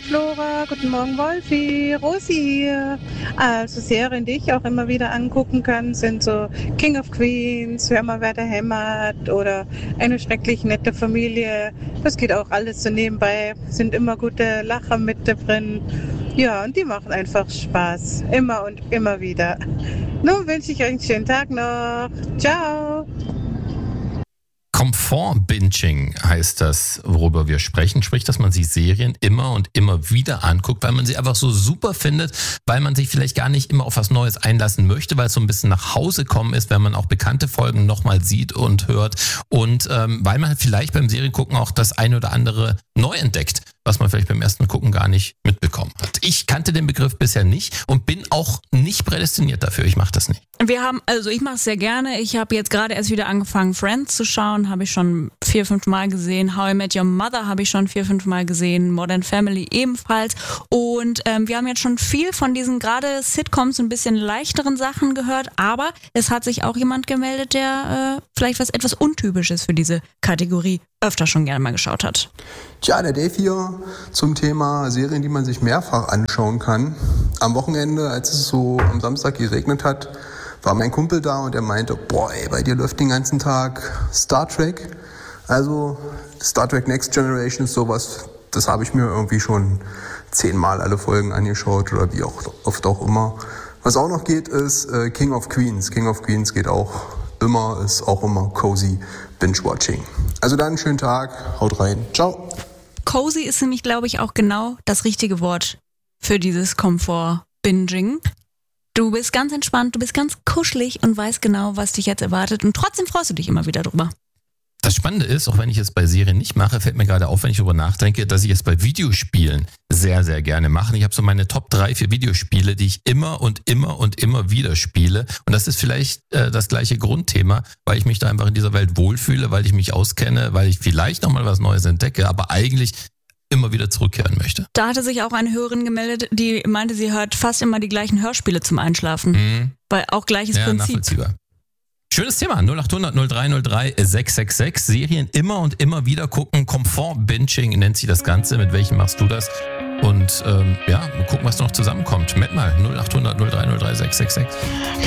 Flora, guten Morgen Wolfi, Rosi hier. Also Serien, die ich auch immer wieder angucken kann, sind so King of Queens, Hör mal, wer da hämmert oder Eine schrecklich nette Familie. Das geht auch alles so nebenbei, sind immer gute Lacher mit drin. Ja, und die machen einfach Spaß, immer und immer wieder. Nun wünsche ich euch einen schönen Tag noch. Ciao. Komfort-Binging heißt das, worüber wir sprechen. Sprich, dass man sich Serien immer und immer wieder anguckt, weil man sie einfach so super findet, weil man sich vielleicht gar nicht immer auf was Neues einlassen möchte, weil es so ein bisschen nach Hause kommen ist, wenn man auch bekannte Folgen nochmal sieht und hört und weil man vielleicht beim Seriengucken auch das eine oder andere neu entdeckt, was man vielleicht beim ersten Gucken gar nicht mitbekommen hat. Ich kannte den Begriff bisher nicht und bin auch nicht prädestiniert dafür. Ich mache das nicht. Ich mache es sehr gerne. Ich habe jetzt gerade erst wieder angefangen, Friends zu schauen. Habe ich schon 4-5 Mal gesehen. How I Met Your Mother habe ich schon 4-5 Mal gesehen. Modern Family ebenfalls. Und wir haben jetzt schon viel von diesen gerade Sitcoms, ein bisschen leichteren Sachen gehört. Aber es hat sich auch jemand gemeldet, der vielleicht was etwas Untypisches für diese Kategorie öfter schon gerne mal geschaut hat. Tja, der Dave hier zum Thema Serien, die man sich mehrfach anschauen kann. Am Wochenende, als es so am Samstag geregnet hat, war mein Kumpel da und er meinte, boah ey, bei dir läuft den ganzen Tag Star Trek. Also Star Trek Next Generation ist sowas, das habe ich mir irgendwie schon 10-mal alle Folgen angeschaut oder wie auch oft auch immer. Was auch noch geht, ist King of Queens. King of Queens geht auch immer, ist auch immer cozy Binge-Watching. Also dann einen schönen Tag, haut rein, ciao. Cozy ist nämlich, glaube ich, auch genau das richtige Wort für dieses Komfort-Binging. Du bist ganz entspannt, du bist ganz kuschelig und weißt genau, was dich jetzt erwartet und trotzdem freust du dich immer wieder drüber. Das Spannende ist, auch wenn ich es bei Serien nicht mache, fällt mir gerade auf, wenn ich darüber nachdenke, dass ich es bei Videospielen sehr, sehr gerne mache. Ich habe so meine Top 3 für Videospiele, die ich immer und immer und immer wieder spiele. Und das ist vielleicht das gleiche Grundthema, weil ich mich da einfach in dieser Welt wohlfühle, weil ich mich auskenne, weil ich vielleicht nochmal was Neues entdecke, aber eigentlich immer wieder zurückkehren möchte. Da hatte sich auch eine Hörerin gemeldet, die meinte, sie hört fast immer die gleichen Hörspiele zum Einschlafen. Weil auch gleiches Prinzip. Nachvollziehbar. Schönes Thema, 0800 0303 666. Serien immer und immer wieder gucken. Komfort-Binging nennt sich das Ganze. Mit welchem machst du das? Und mal gucken, was noch zusammenkommt. Matt mal, 0800 0303 666.